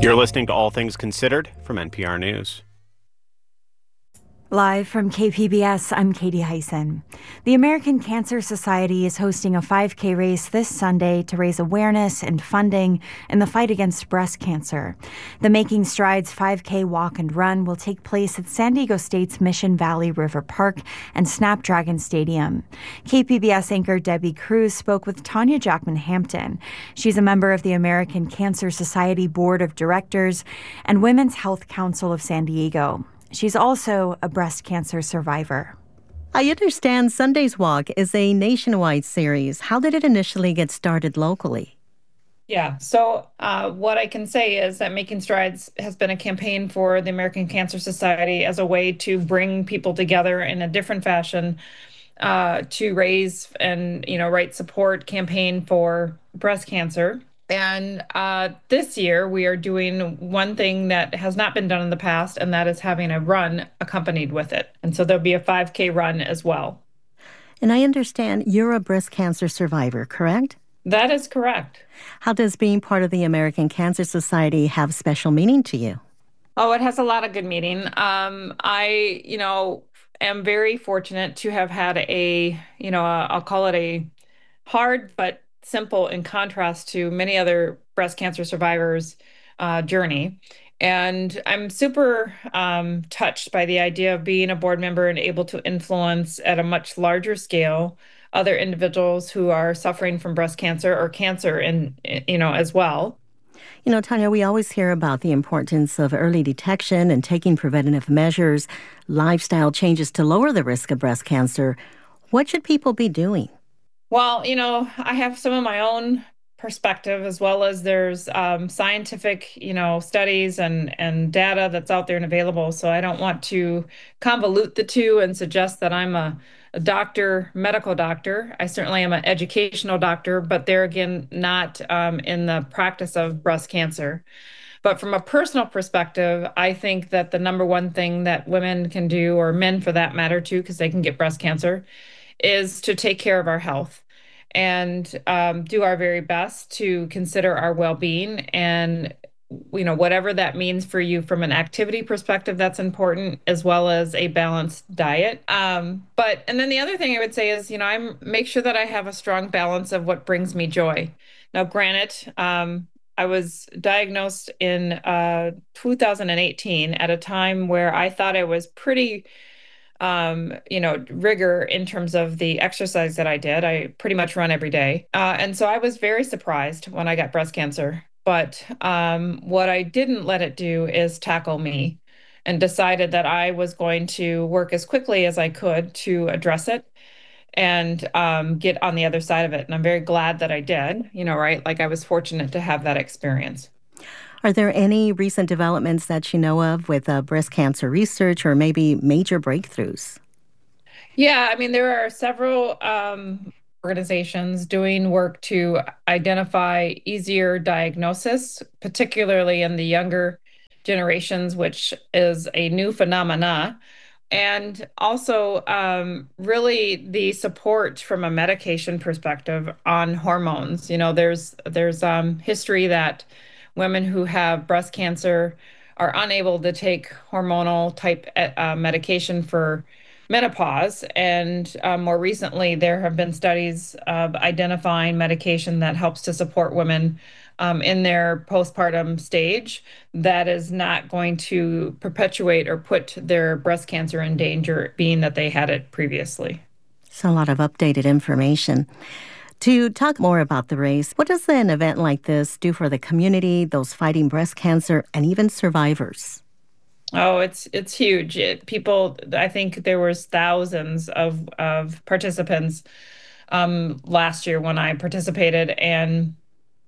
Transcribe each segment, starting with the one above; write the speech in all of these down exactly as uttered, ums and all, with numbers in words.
You're listening to All Things Considered from N P R News. Live from K P B S, I'm Katie Hyson. The American Cancer Society is hosting a five K race this Sunday to raise awareness and funding in the fight against breast cancer. The Making Strides five K walk and run will take place at San Diego State's Mission Valley River Park and Snapdragon Stadium. K P B S anchor Debbie Cruz spoke with Tanya Jackman Hampton. She's a member of the American Cancer Society Board of Directors and Women's Health Council of San Diego. She's also a breast cancer survivor. I understand Sunday's Walk is a nationwide series. How did it initially get started locally? Yeah, so uh, what I can say is that Making Strides has been a campaign for the American Cancer Society as a way to bring people together in a different fashion uh, to raise and, you know, write support campaign for breast cancer. And uh, this year, we are doing one thing that has not been done in the past, and that is having a run accompanied with it. And so there'll be a five K run as well. And I understand you're a breast cancer survivor, correct? That is correct. How does being part of the American Cancer Society have special meaning to you? Oh, it has a lot of good meaning. Um, I, you know, am very fortunate to have had a, you know, a, I'll call it a hard but simple in contrast to many other breast cancer survivors' uh, journey. And I'm super um, touched by the idea of being a board member and able to influence at a much larger scale other individuals who are suffering from breast cancer or cancer, in, you know, as well. You know, Tanya, we always hear about the importance of early detection and taking preventative measures, lifestyle changes to lower the risk of breast cancer. What should people be doing? Well, you know, I have some of my own perspective, as well as there's um, scientific, you know, studies and, and data that's out there and available. So I don't want to convolute the two and suggest that I'm a, a doctor, medical doctor. I certainly am an educational doctor, but they're, again, not um, in the practice of breast cancer. But from a personal perspective, I think that the number one thing that women can do, or men for that matter too, because they can get breast cancer, is to take care of our health and um, do our very best to consider our well-being. And, you know, whatever that means for you from an activity perspective, that's important, as well as a balanced diet. Um, but, and then the other thing I would say is, you know, I make sure that I have a strong balance of what brings me joy. Now, granted, um, I was diagnosed in uh, two thousand eighteen at a time where I thought I was pretty um, you know, rigor in terms of the exercise that I did. I pretty much run every day. Uh, and so I was very surprised when I got breast cancer. But um, what I didn't let it do is tackle me, and decided that I was going to work as quickly as I could to address it and um, get on the other side of it. And I'm very glad that I did, you know, right? Like, I was fortunate to have that experience. Are there any recent developments that you know of with uh, breast cancer research, or maybe major breakthroughs? Yeah, I mean, there are several um, organizations doing work to identify easier diagnosis, particularly in the younger generations, which is a new phenomena. And also um, really the support from a medication perspective on hormones. You know, there's there's um, history that women who have breast cancer are unable to take hormonal type uh, medication for menopause. And uh, more recently, there have been studies of identifying medication that helps to support women um, in their postpartum stage that is not going to perpetuate or put their breast cancer in danger, being that they had it previously. So a lot of updated information. To talk more about the race, what does an event like this do for the community, those fighting breast cancer, and even survivors? Oh, it's it's huge. It, people, I think there was thousands of, of participants um, last year when I participated, and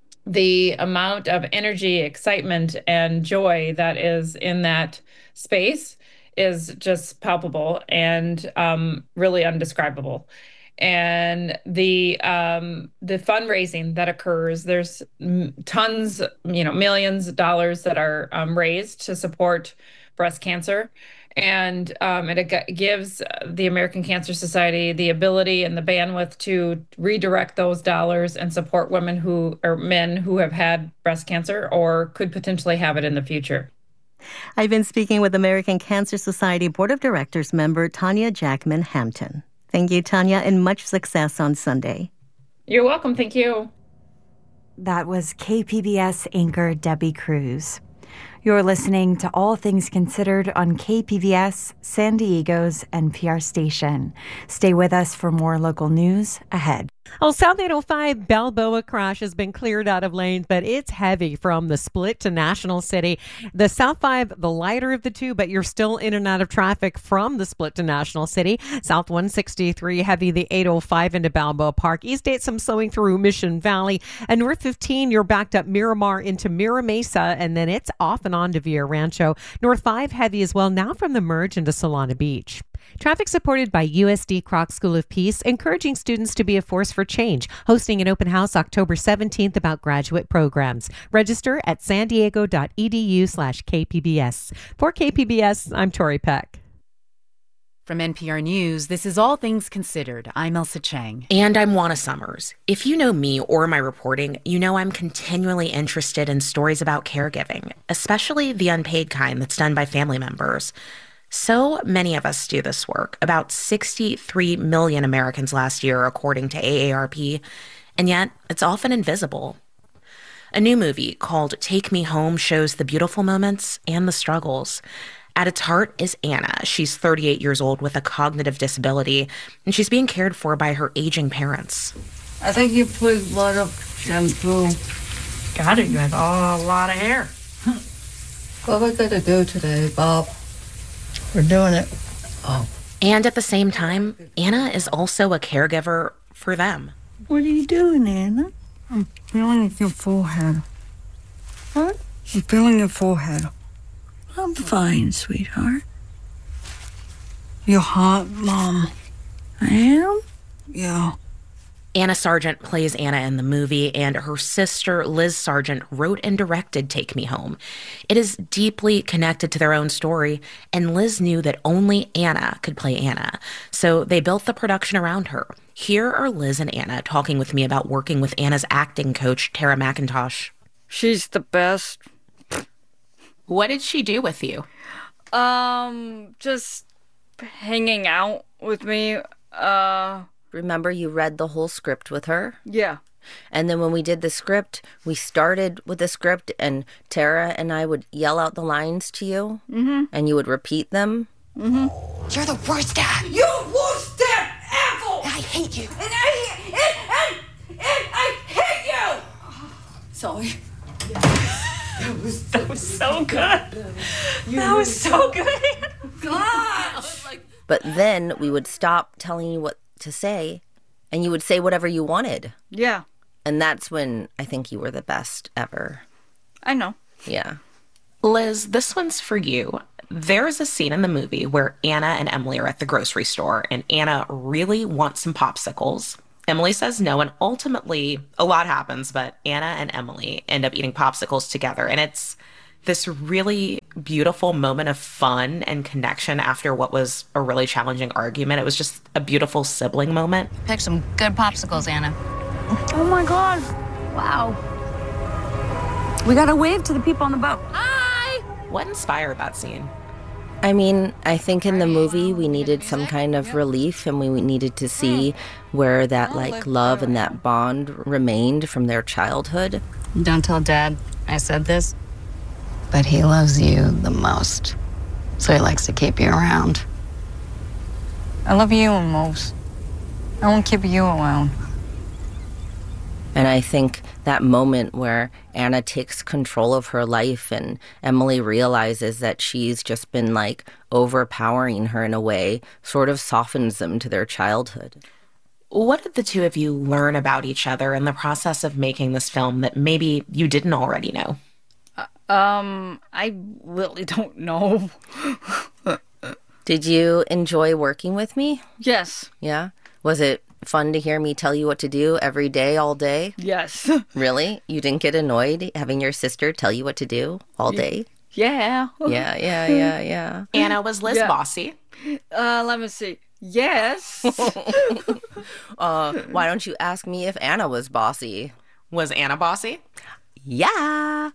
the amount of energy, excitement, and joy that is in that space is just palpable and um, really undescribable. And the um, the fundraising that occurs, there's tons, you know, millions of dollars that are um, raised to support breast cancer. And um, it g- gives the American Cancer Society the ability and the bandwidth to redirect those dollars and support women who or men who have had breast cancer or could potentially have it in the future. I've been speaking with American Cancer Society Board of Directors member Tanya Jackman Hampton. Thank you, Tanya, and much success on Sunday. You're welcome. Thank you. That was K P B S anchor Debbie Cruz. You're listening to All Things Considered on K P B S, San Diego's N P R station. Stay with us for more local news ahead. Oh, South eight oh five Balboa crash has been cleared out of lanes, but it's heavy from the split to National City. The South five, the lighter of the two, but you're still in and out of traffic from the split to National City. South one sixty-three, heavy the eight oh five into Balboa Park. East eight, some slowing through Mission Valley. And North fifteen, you're backed up Miramar into Mira Mesa, and then it's off and on to Villa Rancho. North five, heavy as well, now from the merge into Solana Beach. Traffic supported by U S D Kroc School of Peace, encouraging students to be a force for change, hosting an open house October seventeenth about graduate programs. Register at san diego dot e d u slash K P B S. For K P B S, I'm Tori Peck. From N P R News, this is All Things Considered. I'm Elsa Chang. And I'm Juana Summers. If you know me or my reporting, you know I'm continually interested in stories about caregiving, especially the unpaid kind that's done by family members. So many of us do this work, about sixty-three million Americans last year, according to A A R P, and yet it's often invisible. A new movie called Take Me Home shows the beautiful moments and the struggles. At its heart is Anna. She's thirty-eight years old with a cognitive disability, and she's being cared for by her aging parents. I think you put a lot of shampoo. Got it. You have a lot of hair. What we gonna do today, Bob? We're doing it. Oh. And at the same time, Anna is also a caregiver for them. What are you doing, Anna? I'm feeling your forehead. What? I'm feeling your forehead. I'm fine, sweetheart. You're hot, Mom. I am? Yeah. Anna Sargent plays Anna in the movie, and her sister, Liz Sargent, wrote and directed Take Me Home. It is deeply connected to their own story, and Liz knew that only Anna could play Anna, so they built the production around her. Here are Liz and Anna talking with me about working with Anna's acting coach, Tara McIntosh. She's the best. What did she do with you? Um, just hanging out with me, uh... Remember, you read the whole script with her? Yeah. And then when we did the script, we started with the script, and Tara and I would yell out the lines to you, mm-hmm. and you would repeat them. Mm-hmm. You're the worst dad. You're the worst dad ever! I hate you. And I, and, and, and I hate you! Sorry. That was, that was so good. That was so good. Gosh! But then we would stop telling you what to say, and you would say whatever you wanted. Yeah. And that's when I think you were the best ever. I know. Yeah. Liz, this one's for you. There's a scene in the movie where Anna and Emily are at the grocery store, and Anna really wants some popsicles. Emily says no, and ultimately a lot happens, but Anna and Emily end up eating popsicles together, and it's this really beautiful moment of fun and connection after what was a really challenging argument. It was just a beautiful sibling moment. Pick some good popsicles, Anna. Oh my God. Wow. We gotta wave to the people on the boat. Hi! What inspired that scene? I mean, I think in the movie we needed some kind of relief, and we needed to see where that, like, love and that bond remained from their childhood. Don't tell Dad I said this, but he loves you the most, so he likes to keep you around. I love you the most. I won't keep you around. And I think that moment where Anna takes control of her life and Emily realizes that she's just been, like, overpowering her in a way sort of softens them to their childhood. What did the two of you learn about each other in the process of making this film that maybe you didn't already know? Uh, um, I really don't know. Did you enjoy working with me? Yes. Yeah? Was it fun to hear me tell you what to do every day, all day? Yes. Really? You didn't get annoyed having your sister tell you what to do all day? Yeah. Yeah, yeah, yeah, yeah. Anna, was Liz Yeah. bossy? Uh, let me see. Yes. uh, why don't you ask me if Anna was bossy? Was Anna bossy? Yeah.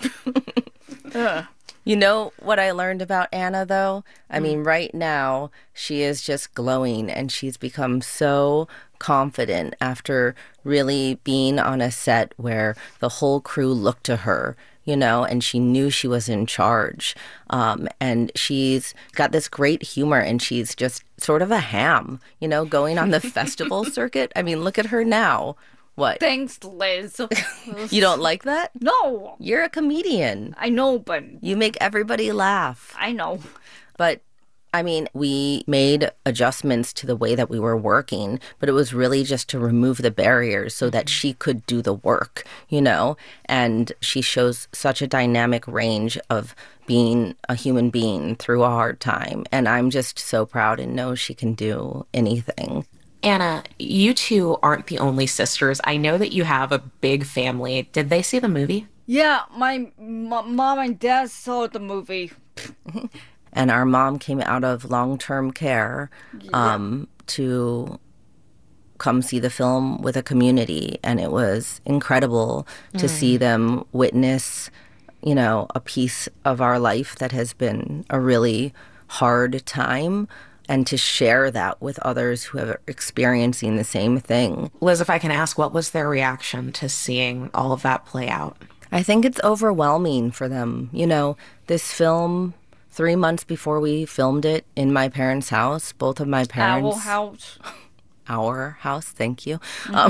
uh. You know what I learned about Anna, though? I mean, right now, she is just glowing, and she's become so confident after really being on a set where the whole crew looked to her, you know, and she knew she was in charge. Um, and she's got this great humor, and she's just sort of a ham, you know, going on the festival circuit. I mean, look at her now. What? Thanks, Liz. You don't like that? No. You're a comedian. I know, but... You make everybody laugh. I know. But, I mean, we made adjustments to the way that we were working, but it was really just to remove the barriers so that she could do the work, you know? And she shows such a dynamic range of being a human being through a hard time. And I'm just so proud and know she can do anything. Anna, you two aren't the only sisters. I know that you have a big family. Did they see the movie? Yeah, my, my mom and dad saw the movie. And our mom came out of long-term care um, yeah. to come see the film with a community. And it was incredible to mm. see them witness, you know, a piece of our life that has been a really hard time, and to share that with others who are experiencing the same thing. Liz, if I can ask, what was their reaction to seeing all of that play out? I think it's overwhelming for them. You know, this film, three months before we filmed it in my parents' house, both of my parents... Our house. Our house, thank you.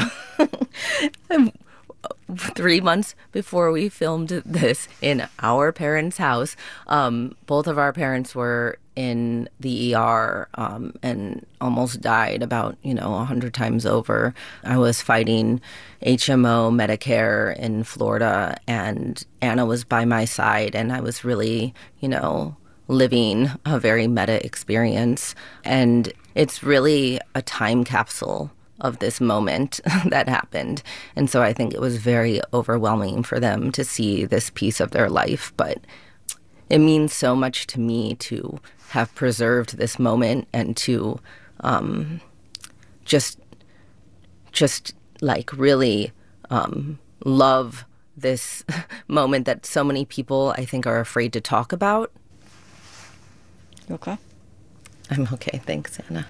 Mm-hmm. Um, three months before we filmed this in our parents' house, um, both of our parents were in the E R um, and almost died about, you know, a hundred times over. I was fighting H M O Medicare in Florida, and Anna was by my side, and I was really, you know, living a very meta experience. And it's really a time capsule of this moment that happened. And so I think it was very overwhelming for them to see this piece of their life. But it means so much to me to have preserved this moment and to um, just, just like really um, love this moment that so many people, I think, are afraid to talk about. You okay? I'm okay. Thanks, Anna.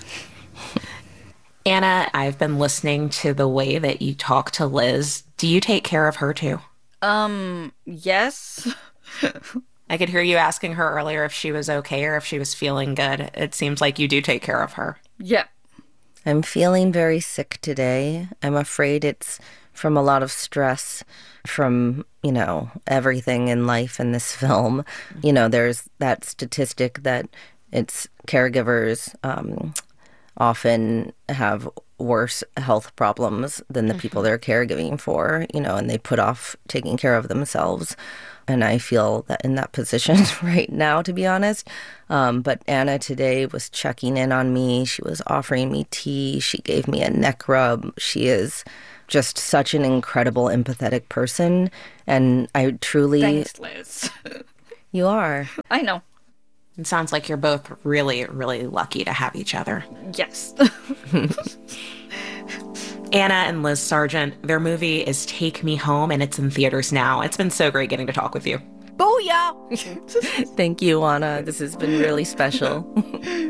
Anna, I've been listening to the way that you talk to Liz. Do you take care of her too? Um, yes. I could hear you asking her earlier if she was okay or if she was feeling good. It seems like you do take care of her. Yeah. I'm feeling very sick today. I'm afraid it's from a lot of stress from, you know, everything in life in this film. You know, there's that statistic that it's caregivers um, often have worse health problems than the people they're caregiving for, you know, and they put off taking care of themselves. And I feel that in that position right now, to be honest. Um, but Anna today was checking in on me. She was offering me tea. She gave me a neck rub. She is just such an incredible, empathetic person. And I truly... Thanks, Liz. You are. I know. It sounds like you're both really, really lucky to have each other. Yes. Anna and Liz Sargent, their movie is Take Me Home, and it's in theaters now. It's been so great getting to talk with you. Booyah! Thank you, Anna. This has been really special.